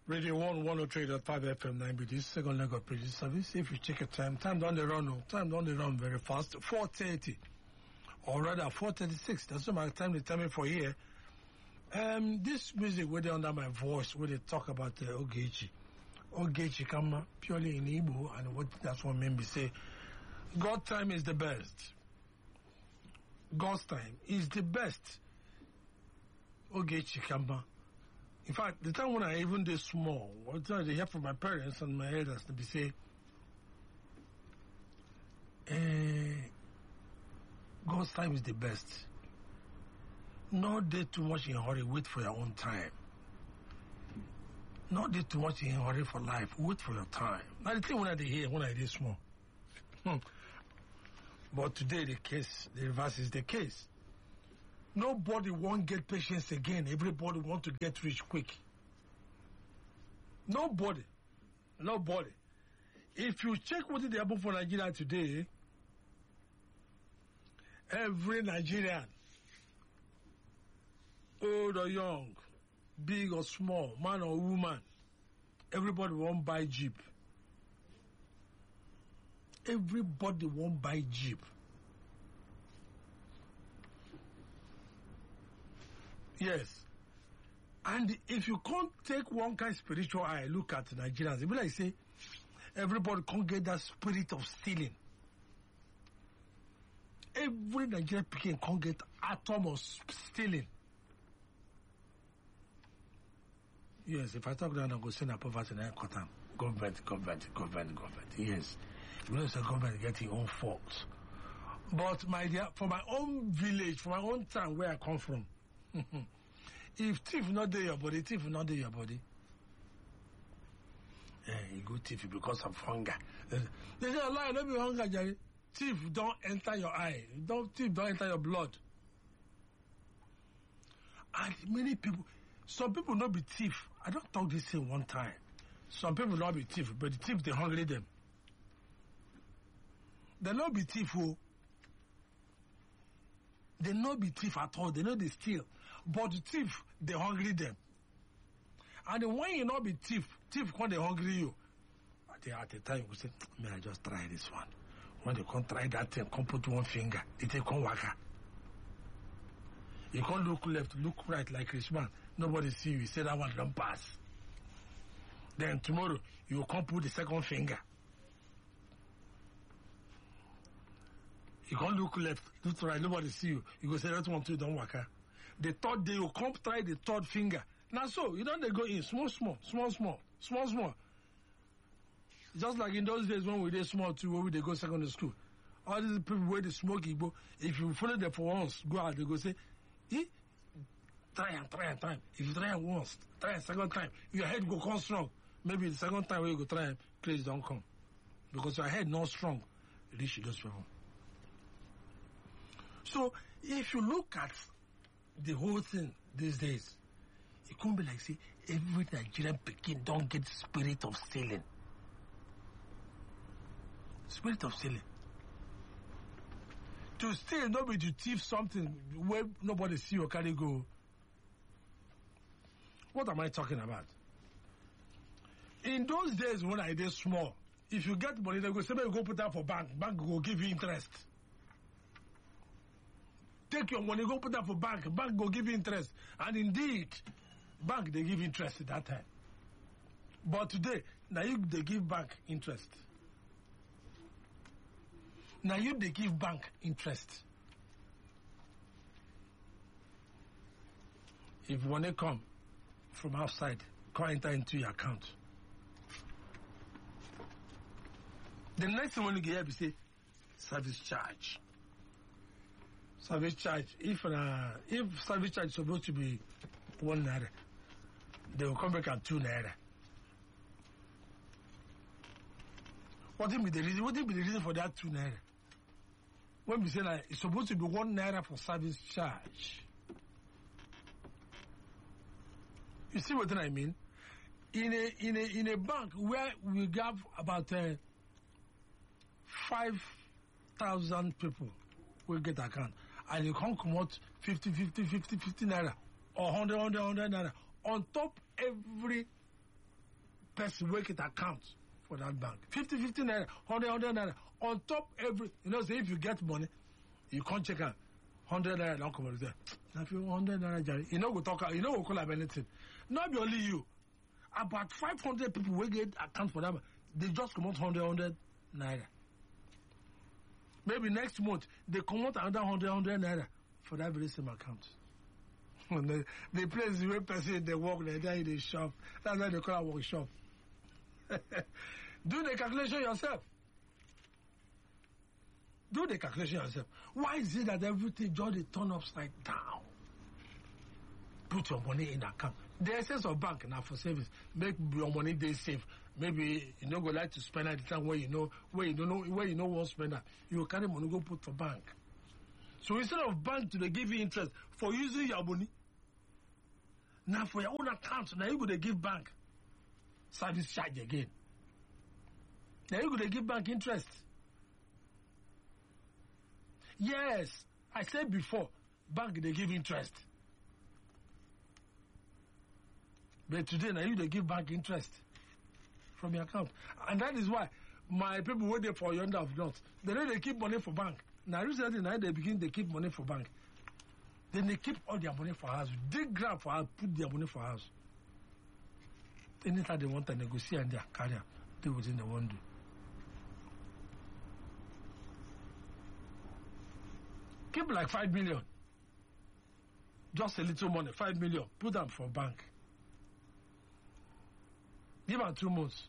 Radio 103.5 FM 9 this second leg of previous service. If you check a time down the run very fast. 4:30 or rather 4:36. That's my time they tell me for here. This music where they under my voice where they talk about Ogechi come purely in Igbo, and what that's what made me say God time is the best. God's time is the best. Ogechi Kamba. In fact, the time when I even did small, what I hear from my parents and my elders, they say, God's time is the best. Not do too much in a hurry, wait for your own time. Not do too much in a hurry for life, wait for your time. Now the thing when I did here, when I did small. But today the reverse is the case. Nobody won't get patience again. Everybody want to get rich quick. Nobody. If you check what is happening for Nigeria today, every Nigerian, old or young, big or small, man or woman, everybody won't buy Jeep. Everybody won't buy Jeep. Yes. And if you can't take one kind of spiritual eye, look at Nigerians, it be like say, everybody can't get that spirit of stealing. Every Nigerian picking can't get atom of stealing. Yes, if I talk down, I'm going to send a poverty and I cut them. Government. Yes. You know, the government getting own faults. But my dear, for my own village, for my own town where I come from, if thief not there your body, thief not there your body. You go thief because of hunger. They say, Allah, don't be hunger, Jerry. Thief don't enter your eye. Thief don't enter your blood. And many people, some people not be thief. I don't talk this thing one time. Some people not be thief, but the thief, they hungry them. They not be thief, oh. They not be thief at all. They know they steal. But the thief, they hungry them. And then when you not be thief when they hungry you. At the time, you say, may I just try this one. When they can't try that thing, come put one finger. They take one waka. You can't look left, look right like Christmas. Nobody see you. You say that one don't pass. Then tomorrow, you can't put the second finger. You can't look left, look right, nobody see you. You go say that one too, don't work. The third day, you come try the third finger. Now so, you don't they go in small. Just like in those days when we did small too, when we go secondary school. All these people where they smoke Igbo, if you follow them for once, go out, they go say, try and. If you try once, try a second time, your head go come strong. Maybe the second time when you go try, please don't come. Because your head not strong, reach those people. So, if you look at the whole thing these days, it can't be like, say, every Nigerian Pekin don't get spirit of stealing. Spirit of stealing. To steal, not be to thief something where nobody see or carry go. What am I talking about? In those days when I did small, if you get money, they go say, go put that for bank. Bank will give you interest. Take your money, go put that for bank. Bank will give you interest. And indeed, bank, they give interest at that time. But today, now they give bank interest. They give bank interest. If money come from outside, come enter into your account. The next thing when you get is say, service charge. Service charge. If service charge is supposed to be 1 naira, they will come back at 2 naira. What will be the reason? What will be the reason for that 2 naira? When we say that it's supposed to be 1 naira for service charge. You see what I mean? In a bank where we have about 5,000 people will get account, and you can't come out 50 naira or 100 naira on top every person make it account for that bank. 50 naira, 100 naira. On top every, say if you get money, you can't check out 100 naira, don't come over there. Now if you 100 naira, go talk, go call up anything. Not be only you. About 500 people will get account for that. They just come out 100 naira. Maybe next month, they come out another 100 naira for that very same account. The place where person they work, they in shop. That's why they call it workshop. Do the calculation yourself. Do the calculation yourself. Why is it that everything just turn upside down? Put your money in account. The essence of bank now for savings. Make your money day safe. Maybe you don't go like to spend at the time where you know won't spend that. You carry money go put for bank. So instead of bank to give you interest for using your money, now for your own account, now you go to give bank service charge again. Now you go to give bank interest. Yes, I said before, bank they give interest. But today now you they give bank interest from your account. And that is why my people waiting for yonder of not. They know they keep money for bank. Now recently now they keep money for bank. Then they keep all their money for house. Dig ground for house, put their money for house. Anytime they want to negotiate and their career, they within the one do. Keep like 5 million. Just a little money, 5 million. Put them for bank. Give them 2 months.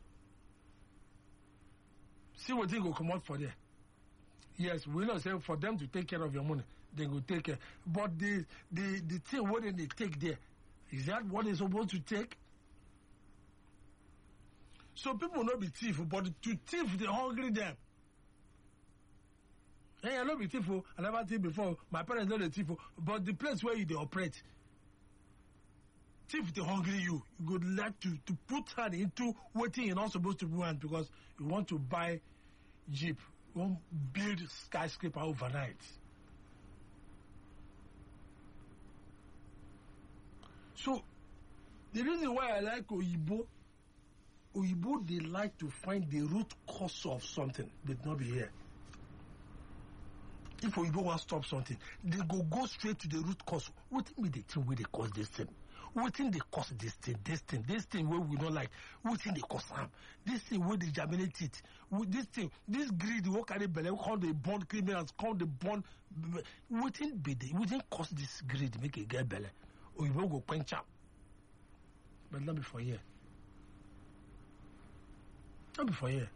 See what they go come out for there. Yes, we not say for them to take care of your money. They go take care. But the thing what they take there, is that what they're supposed to take? So people will not be thief, but to thief they hungry them. Hey, I not be thief. I never thief before. My parents know the thief, but the place where they operate, thief they hungry you. You would like to put hand into what you're not supposed to do, because you want to buy Jeep. You want to build skyscraper overnight. So the reason why I like Oyibo, they like to find the root cause of something, but not be here. If Oyibo want to stop something, they go straight to the root cause. What be the thing where they cause this thing? What thing they cause this thing where we don't like? What thing they cause harm? This thing where they germinate it? This greed, what can they believe? Call the bond criminals, call the bond. What thing be the? What thing cause this greed make a get belly? Oyibo go quench up, but not before here. Not before here.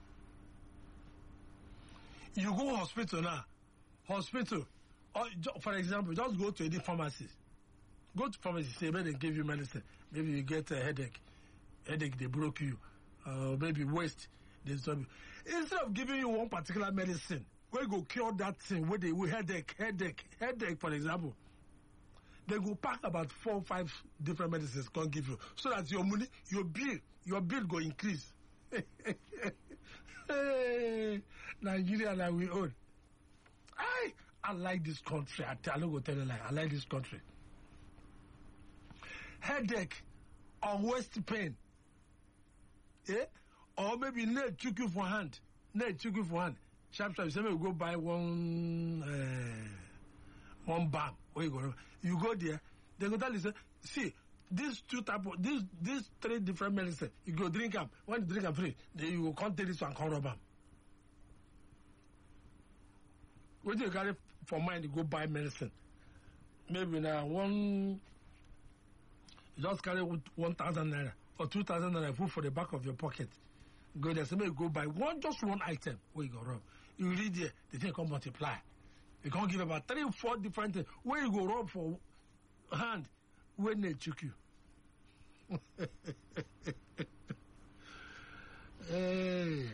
You go hospital now. Hospital. Or, for example, just go to any pharmacy. Go to pharmacy, say, maybe they give you medicine. Maybe you get a headache. Headache, they broke you. Maybe waist, they stop you. Instead of giving you one particular medicine, where you go cure that thing, where they will headache, for example, they go pack about 4 or 5 different medicines can't give you. So that your money, your bill go increase. Hey, Nigeria that we own. I like this country. I don't go tell you like I like this country. Headache or waist pain. Yeah? Or maybe need choke you for hand. Sharp. Say we go buy one balm. Where you go? You go there. They go tell you, say, see, these 3 different medicine. You go drink them. When you drink them free, then you will come take this one, come rub them. When you carry for mind, you go buy medicine. Maybe now you just carry 1,000 naira or 2,000 naira put for the back of your pocket. Go there, so maybe you go buy just one item where you go rub. You read there, the thing can multiply. You can give about 3 or 4 different things. Where you go rub for hand, when they choke you. Hey.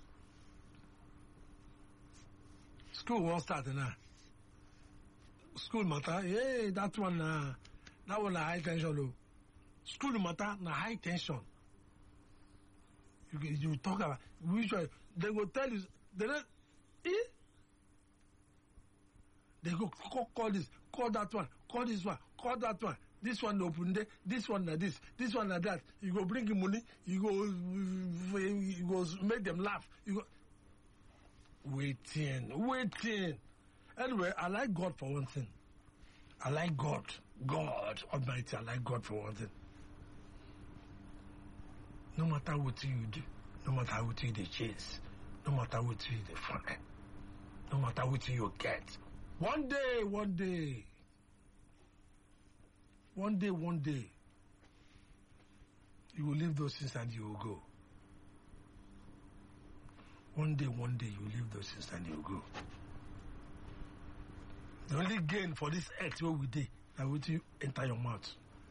School won't start now. School matter, hey, that one na high tension though. School matter na high tension. You talk about which one, they go tell you they go call this, call that one, call this one, call that one. This one open there, this one na this one na that. You go bring him money, you go make them laugh. You go waiting. Anyway, I like God for one thing. I like God Almighty. I like God for one thing. No matter what you do, no matter what you chase, no matter what you find, no matter what you get, one day, you will leave those things and you will go. One day, you will leave those things and you will go. The only gain for this earth where we did, I will you enter your mouth.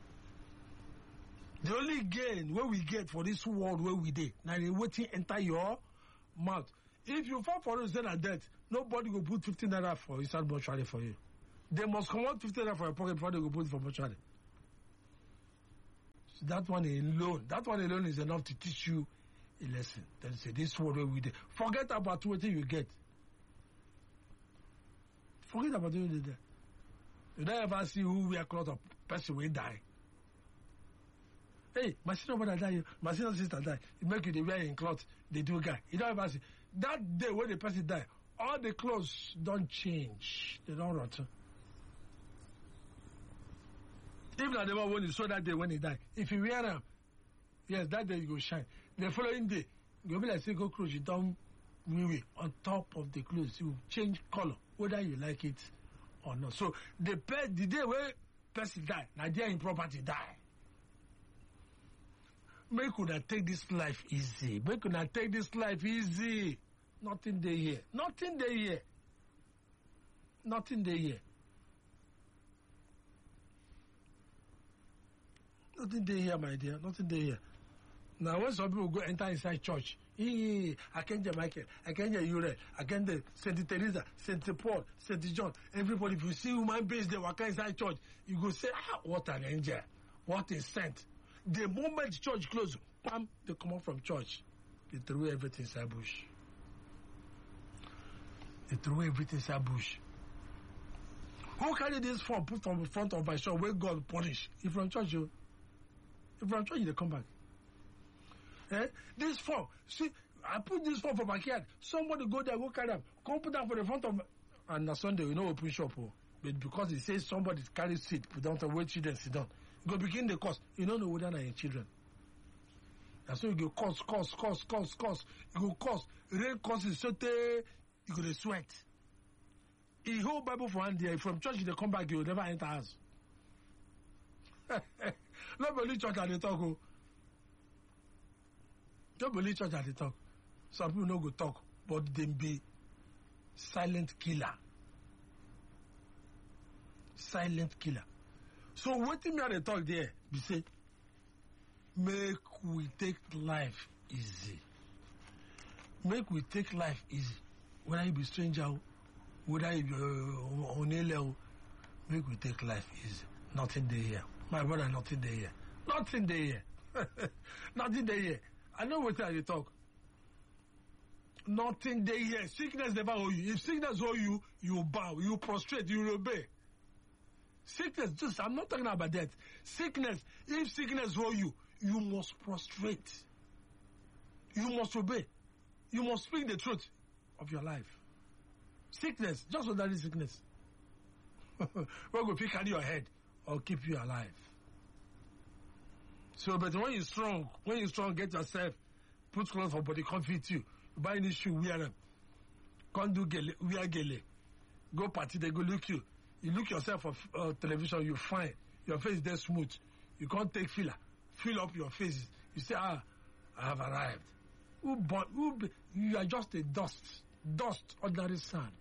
The only gain where we get for this world where we did, now they waiting enter your mouth. If you fall for instead of death, nobody will put 15 naira for inside mortuary for you. They must come out 15 naira for your pocket before they will put it for mortuary. So that one alone is enough to teach you a lesson. Then say this world where we did. Forget about what you get. Forget about what you did. You don't ever see who wear clothes of person will die. Hey, my senior brother die, my senior sister die. You make you they wear in clothes, they do guy. You don't ever see. That day when the person die, all the clothes don't change. They don't rot. Even at the one when you saw that day when he died, if you wear them, yes, that day you go shine. The following day, you go be like say go clothes, you don't wear on top of the clothes. You change color, whether you like it or not. So the day where person die, Nigerian property die. Make una take this life easy. Nothing dey here. Nothing dey here, my dear. Nothing dey here. Now, when some people go enter inside church, Archangel Michael, Archangel Uriel, Archangel Saint Teresa, Saint Paul, Saint John, everybody, if you see human beings, they walk inside church, you go say, what an angel, what a saint. The moment church closes, bam, they come out from church. They throw everything inside bush. Who carry this form put from the front of my shop where God punish? If from church, they come back. This form, see, I put this form for my kid. Somebody go there, go carry them, come put them for the front of my... And on Sunday, we know open shop. But because it says somebody carry seat, put down to where children sit down. Go begin the course. You don't know whether they're your children. And so you go course. You go course. Rain courses, so you go to sweat. The whole Bible for one day, from church they come back, you will never enter house. Not believe church at the talk. Don't believe church at the talk. Some people no go talk, but they be silent killer. So what me at the talk there? We say, make we take life easy. Whether you be stranger, whether you be on a level, make we take life easy. Nothing there here. My brother, nothing there here. Nothing there here. I know what I talk. Nothing there here. Sickness never owe you. If sickness owe you, you bow, you prostrate, you obey. Sickness, I'm not talking about that. Sickness, if sickness owe you, you must prostrate. You must obey. You must speak the truth of your life. Sickness, just ordinary sickness. We're going to carry your head or keep you alive. So, but when you're strong, get yourself, put clothes for body, can't fit you. Buy any shoe, wear them. Can't do gele, wear gele. Go party, they go look you. You look yourself on television, you fine. Your face is smooth. You can't take filler. Fill up your faces. You say, I have arrived. You are just a dust. Dust, ordinary sand.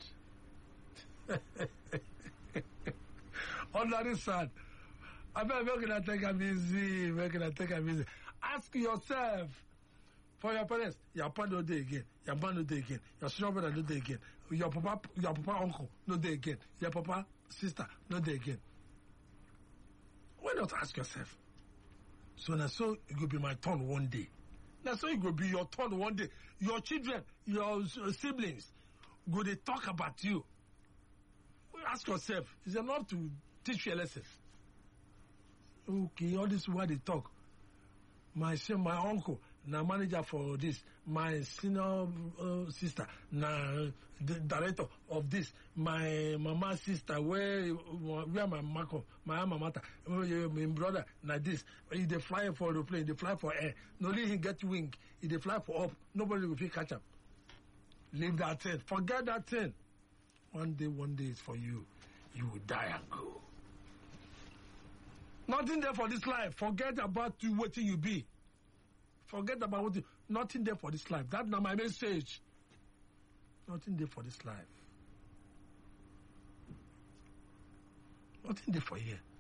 Ordinary sand. I mean, where can I take them easy? Ask yourself for your parents. Your papa no day again. Your mom no day again. Your senior brother no day again. Your papa uncle no day again. Your papa sister no day again. Why not ask yourself? So now, so it will be my turn one day. Now, so it will be your turn one day. Your children, your siblings, go they talk about you. Ask yourself, is enough to teach you a lesson? Okay, all this why they talk. My uncle, na manager for this. My senior sister, na the director of this. My mama sister, where my Marco, my alma mater, my brother, na this. If they fly for the plane, they fly for air. No only he get wing, if they fly for up, nobody will feel catch up. Leave that thing. Forget that thing. One day is for you. You will die and go. Nothing there for this life. Forget about you, what you be. Forget about what you... Nothing there for this life. That's not my message. Nothing there for this life. Nothing there for here.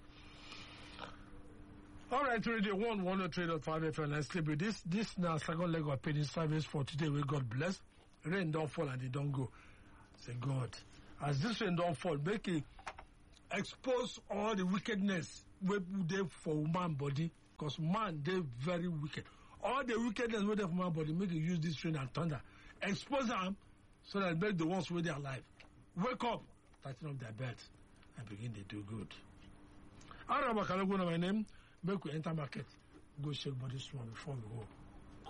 All right, Radio 103.5 FM. Let's sleep with this. This now second leg of paid service for today. We God bless. Rain don't fall and they don't go. Say God. As this rain don't fall, make it expose all the wickedness we there for man body, because man they very wicked. All the wickedness we there for man body, make you use this rain and thunder. Expose them so that make the ones where they are alive. Wake up, tighten up their belt, and begin to do good. Araba Kalogo, my name, make we enter market. Go shake body small before we go.